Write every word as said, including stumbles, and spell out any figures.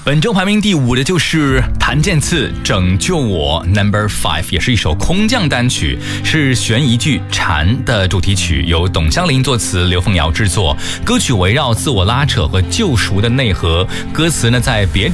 本周排名第五的就是谭健次《拯救我》 Number Five， 也是一首空降单曲，是悬疑剧《蝉》的主题曲，由董香林作词，刘凤瑶制作。歌曲围绕自我拉扯和救赎的内核，歌词呢在别